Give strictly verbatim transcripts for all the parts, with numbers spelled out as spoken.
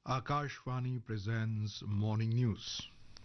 Akashvani presents Morning News.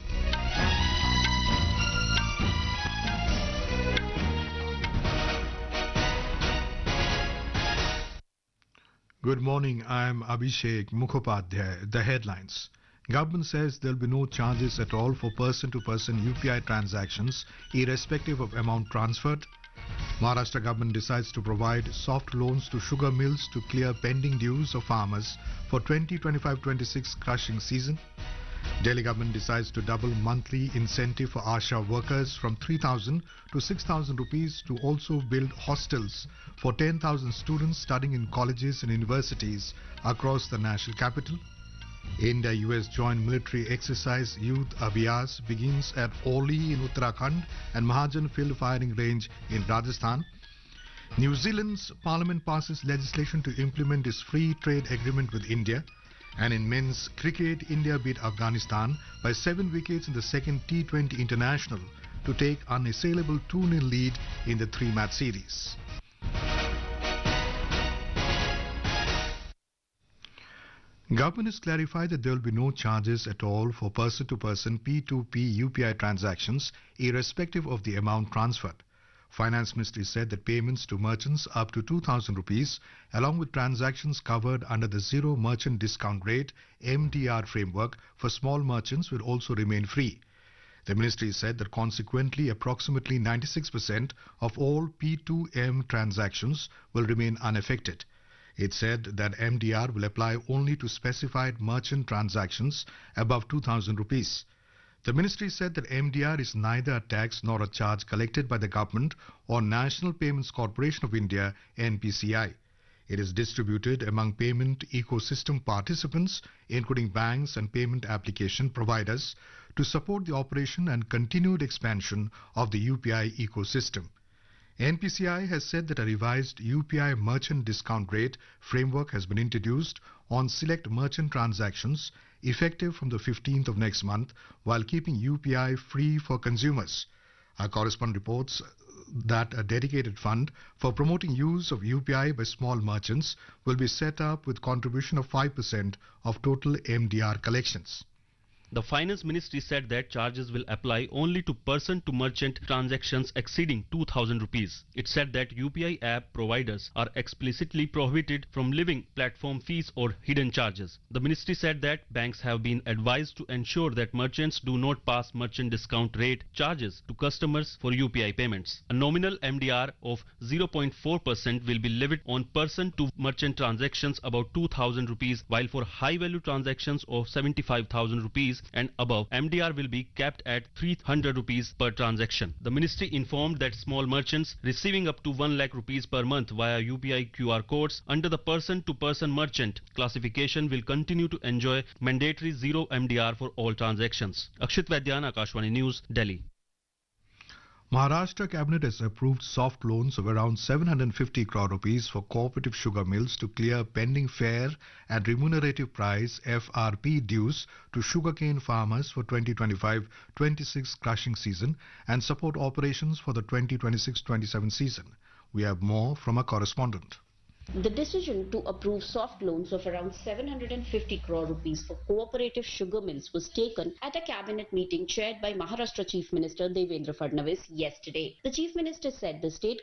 Good morning, I am Abhishek Mukhopadhyay. The headlines. Government says there will be no charges at all for person-to-person U P I transactions, irrespective of amount transferred. Maharashtra government decides to provide soft loans to sugar mills to clear pending dues of farmers for twenty twenty-five twenty-six crushing season. Delhi government decides to double monthly incentive for ASHA workers from three thousand to six thousand rupees to also build hostels for ten thousand students studying in colleges and universities across the national capital. India-U S joint military exercise Youth Abhyas begins at Oli in Uttarakhand and Mahajan Field Firing Range in Rajasthan. New Zealand's parliament passes legislation to implement its free trade agreement with India. And in men's cricket, India beat Afghanistan by seven wickets in the second T twenty international to take unassailable two nil lead in the three-match series. Government has clarified that there will be no charges at all for person-to-person P two P U P I transactions, irrespective of the amount transferred. Finance Ministry said that payments to merchants up to two thousand rupees, along with transactions covered under the Zero Merchant Discount Rate M D R framework for small merchants will also remain free. The ministry said that consequently approximately ninety-six percent of all P two M transactions will remain unaffected. It said that M D R will apply only to specified merchant transactions above two thousand rupees. The ministry said that M D R is neither a tax nor a charge collected by the government or National Payments Corporation of India N P C I. It is distributed among payment ecosystem participants, including banks and payment application providers, to support the operation and continued expansion of the U P I ecosystem. N P C I has said that a revised U P I merchant discount rate framework has been introduced on select merchant transactions effective from the fifteenth of next month, while keeping U P I free for consumers. Our correspondent reports that a dedicated fund for promoting use of U P I by small merchants will be set up with contribution of five percent of total M D R collections. The Finance Ministry said that charges will apply only to person-to-merchant transactions exceeding two thousand rupees. It said that U P I app providers are explicitly prohibited from levying platform fees or hidden charges. The ministry said that banks have been advised to ensure that merchants do not pass merchant discount rate charges to customers for U P I payments. A nominal M D R of zero point four percent will be levied on person-to-merchant transactions about two thousand rupees, while for high-value transactions of seventy-five thousand rupees and above, M D R will be capped at three hundred rupees per transaction. The ministry informed that small merchants receiving up to one lakh rupees per month via U P I Q R codes under the person-to-person merchant classification will continue to enjoy mandatory zero M D R for all transactions. Akshit Vaidyan, Akashvani News, Delhi. Maharashtra Cabinet has approved soft loans of around seven hundred fifty crore rupees for cooperative sugar mills to clear pending fair and remunerative price F R P dues to sugarcane farmers for twenty twenty-five twenty-six crushing season and support operations for the twenty twenty-six twenty-seven season. We have more from a correspondent. The decision to approve soft loans of around seven hundred fifty crore rupees for cooperative sugar mills was taken at a cabinet meeting chaired by Maharashtra Chief Minister Devendra Fadnavis yesterday. The Chief Minister said the state